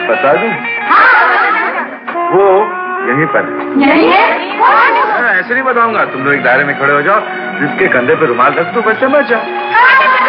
बता दूं? वो यहीं पर यहीं है? ऐसे नहीं बताऊंगा। तुम लोग एक दायरे में खड़े हो जाओ, जिसके कंधे पे रुमाल रख दो, बच्चा बच जाओ।